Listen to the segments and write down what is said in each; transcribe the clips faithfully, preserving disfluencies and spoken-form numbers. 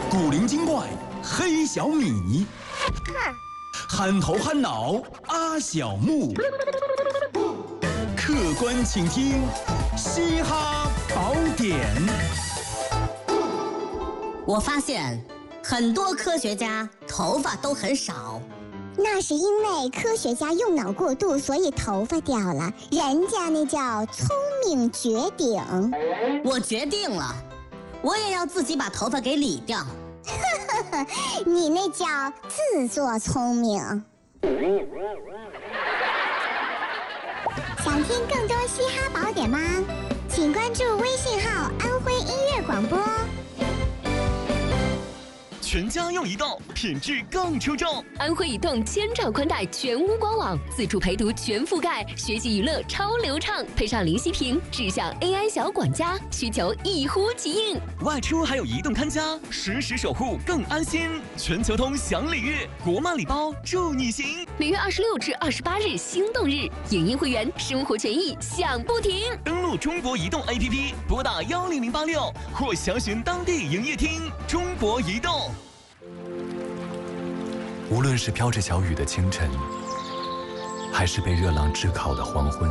古灵精怪黑小米，憨头憨脑阿小木，客官请听嘻哈宝典。 我发现很多科学家头发都很少， 那是因为科学家用脑过度，所以头发掉了。人家那叫聪明绝顶。 我决定了，我也要自己把头发给理掉。 你那叫自作聪明。想听更多嘻哈宝典吗？请关注微信号安徽音乐广播。 全家用移动，品质更出众。 安徽移动千兆宽带全屋官网，自助陪读全覆盖，学习娱乐超流畅，配上零息屏，智享 A I 小管家，需求一呼即应。 外出还有移动看家，实时守护更安心。全球通享礼遇，国漫礼包助你行。 每月二十六至二十八日心动日，影音会员生活权益享不停。 登录中国移动 A P P， 拨打幺零零八六或详询当地营业厅。中国移动。 无论是飘着小雨的清晨，还是被热浪炙烤的黄昏，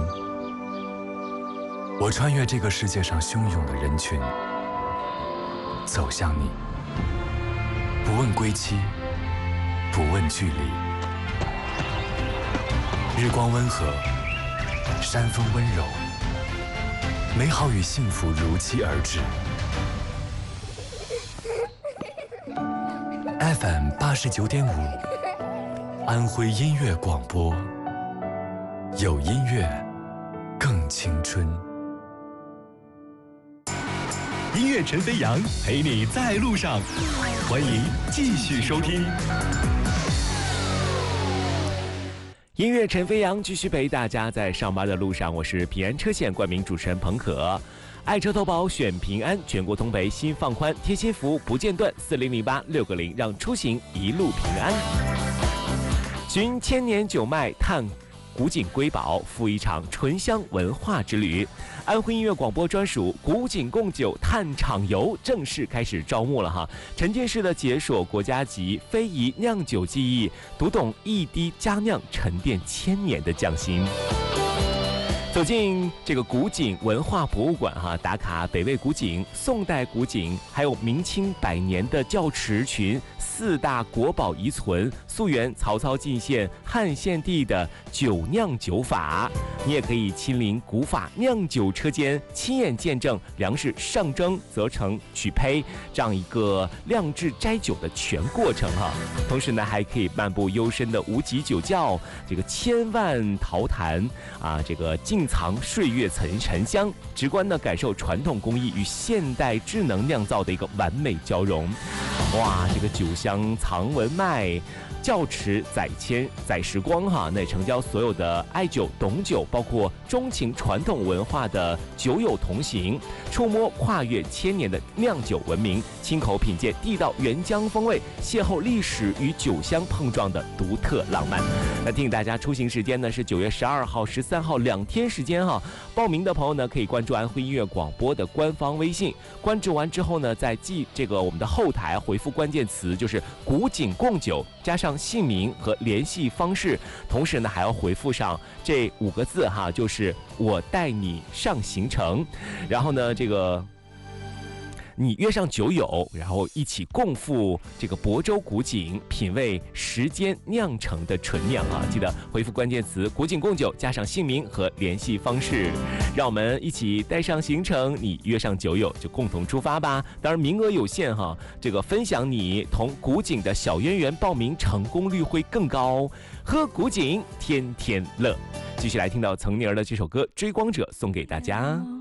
我穿越这个世界上汹涌的人群，走向你，不问归期，不问距离。日光温和，山风温柔，美好与幸福如期而至。F M 八十九点五，安徽音乐广播，有音乐，更青春。 音乐陈飞扬陪你在路上，欢迎继续收听。 音乐陈飞扬继续陪大家在上班的路上，我是平安车险冠名主持人彭可。爱车投保选平安，全国通赔新放宽，贴心服务不间断，四零零八六个零，让出行一路平安。寻千年九脉，探古井瑰宝，赴一场醇香文化之旅。安徽音乐广播专属古井贡酒探场游正式开始招募了哈！沉浸式的解锁国家级非遗酿酒技艺，读懂一滴佳酿沉淀千年的匠心。走进这个古井文化博物馆哈，打卡北魏古井、宋代古井，还有明清百年的教池群，四大国宝遗存，溯源曹操进献汉献帝的酒酿酒法。你也可以亲临古法酿酒车间，亲眼见证粮食上蒸、责成、取胚这样一个酿制摘酒的全过程哈。同时呢，还可以漫步幽深的无极酒窖，这个千万陶坛啊，这个静藏岁月沉沉香，直观的感受传统工艺与现代智能酿造的一个完美交融。哇，这个酒香藏文脉，窖池载千载时光哈，那也成交所有的爱酒懂酒，包括钟情传统文化的酒友同行，触摸跨越千年的酿酒文明，亲口品鉴地道原浆风味，邂逅历史与酒香碰撞的独特浪漫。那提醒大家，出行时间呢是九月十二号、十三号两天时间哈。报名的朋友呢，可以关注安徽音乐广播的官方微信，关注完之后呢，再记这个我们的后台回复关键词，就是古井贡酒，加上姓名和联系方式，同时呢还要回复上这五个字哈，就是我带你上行程。然后呢，这个你约上酒友，然后一起共赴这个亳州古井，品味时间酿成的纯酿啊！记得回复关键词“古井贡酒”，加上姓名和联系方式，让我们一起带上行程，你约上酒友就共同出发吧。当然名额有限哈，这个分享你同古井的小渊源，报名成功率会更高。喝古井，天天乐。继续来听到岑宁儿的这首歌《追光者》，送给大家。